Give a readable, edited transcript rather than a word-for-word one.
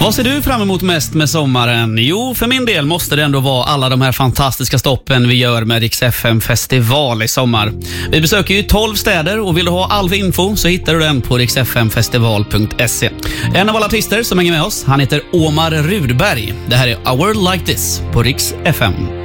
Vad ser du fram emot mest med sommaren? Jo, för min del måste det ändå vara alla de här fantastiska stoppen vi gör med Rix FM festival i sommar. Vi besöker ju 12 städer och vill du ha all info så hittar du den på rixfmfestival.se. En av alla artister som hänger med oss, han heter Omar Rudberg. Det här är A World Like This på Rix FM.